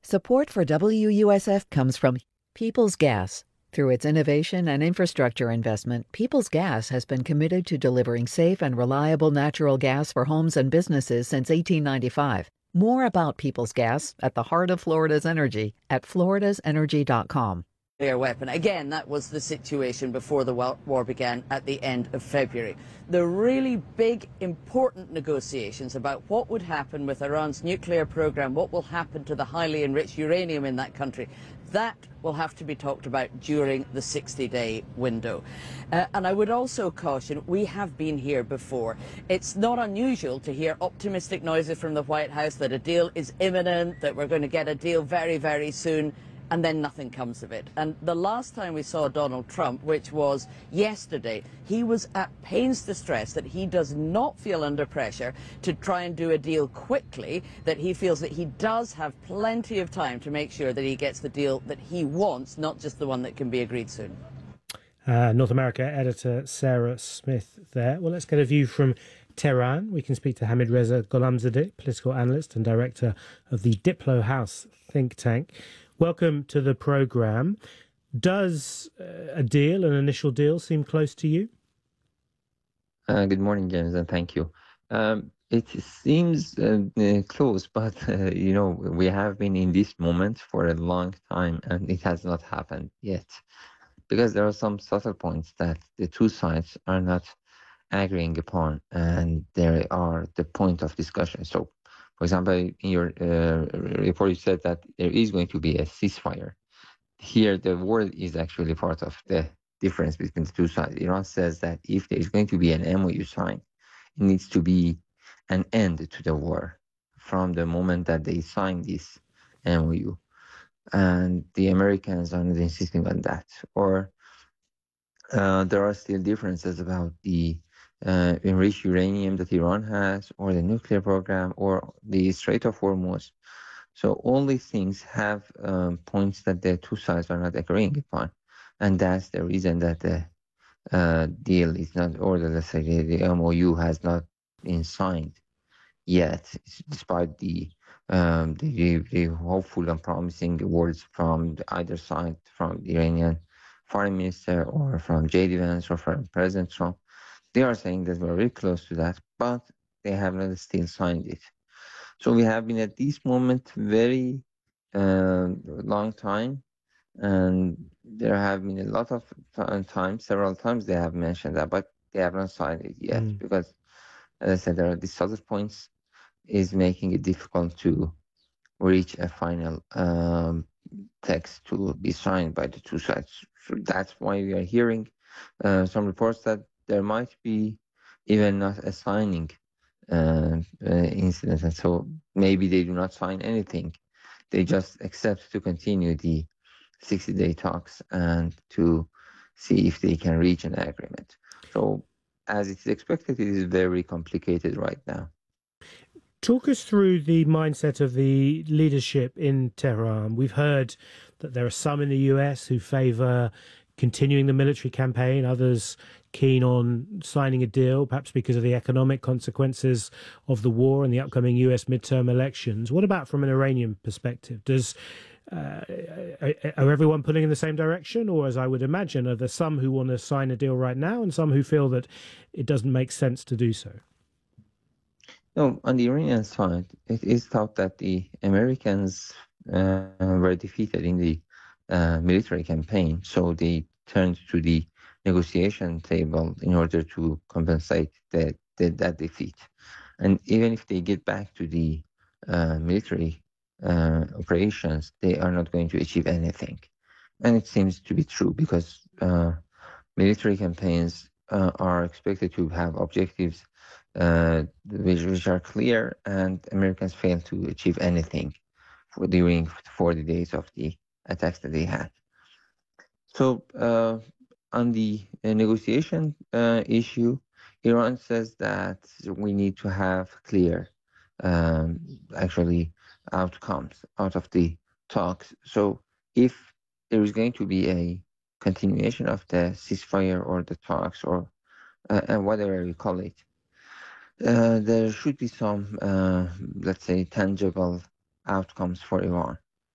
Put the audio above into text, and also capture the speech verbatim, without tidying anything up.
Support for W U S F comes from Peoples Gas. Through its innovation and infrastructure investment, Peoples Gas has been committed to delivering safe and reliable natural gas for homes and businesses since eighteen ninety-five. More about Peoples Gas at the heart of Florida's energy at floridas energy dot com. Nuclear weapon. Again, that was the situation before the war began at the end of February. The really big, important negotiations about what would happen with Iran's nuclear program, what will happen to the highly enriched uranium in that country, that will have to be talked about during the sixty-day window. Uh, and I would also caution, we have been here before. It's not unusual to hear optimistic noises from the White House that a deal is imminent, that we're going to get a deal very, very soon, and then nothing comes of it. And the last time we saw Donald Trump, which was yesterday, he was at pains to stress that he does not feel under pressure to try and do a deal quickly, that he feels that he does have plenty of time to make sure that he gets the deal that he wants, not just the one that can be agreed soon. Uh, North America editor Sarah Smith there. Well, let's get a view from Tehran. We can speak to Hamid Reza Gholamzadeh, political analyst and director of the Diplo House think tank. Welcome to the programme. Does uh, a deal, an initial deal, seem close to you? Uh, good morning, James, and thank you. Um, it seems uh, uh, close, but, uh, you know, we have been in this moment for a long time, and it has not happened yet. Because there are some subtle points that the two sides are not agreeing upon, and there are the point of discussion. So, for example, in your uh, report, you said that there is going to be a ceasefire. Here, the word is actually part of the difference between the two sides. Iran says that if there is going to be an M O U signed, it needs to be an end to the war from the moment that they sign this M O U. And the Americans are not insisting on that. Or uh, there are still differences about the Uh, enriched uranium that Iran has, or the nuclear program, or the Strait of Hormuz. So all these things have um, points that the two sides are not agreeing upon. And that's the reason that the uh, deal is not, or the, let's say the, the M O U has not been signed yet, despite the, um, the, the hopeful and promising words from either side, from the Iranian foreign minister, or from J D Vance, or from President Trump. They are saying that we're very close to that, but they have not still signed it. So we have been at this moment very uh, long time, and there have been a lot of times, several times they have mentioned that, but they have not signed it yet mm. because, as I said, there are these other points is making it difficult to reach a final um, text to be signed by the two sides. So that's why we are hearing uh, some reports that there might be even not a signing uh, uh, incident. And so maybe they do not sign anything. They just accept to continue the sixty-day talks and to see if they can reach an agreement. So as it's expected, it is very complicated right now. Talk us through the mindset of the leadership in Tehran. We've heard that there are some in the U S who favour continuing the military campaign, others keen on signing a deal, perhaps because of the economic consequences of the war and the upcoming U S midterm elections. What about from an Iranian perspective? Does uh, are everyone pulling in the same direction? Or, as I would imagine, are there some who want to sign a deal right now and some who feel that it doesn't make sense to do so? No, on the Iranian side, it is thought that the Americans uh, were defeated in the uh, military campaign, so they turned to the negotiation table in order to compensate that that, that defeat. And even if they get back to the uh, military uh, operations, they are not going to achieve anything. And it seems to be true because uh, military campaigns uh, are expected to have objectives uh, which, which are clear, and Americans fail to achieve anything for during forty days of the attacks that they had. So uh, on the uh, negotiation uh, issue, Iran says that we need to have clear, um, actually, outcomes out of the talks. So if there is going to be a continuation of the ceasefire or the talks or uh, and whatever we call it, uh, there should be some, uh, let's say, tangible outcomes for Iran.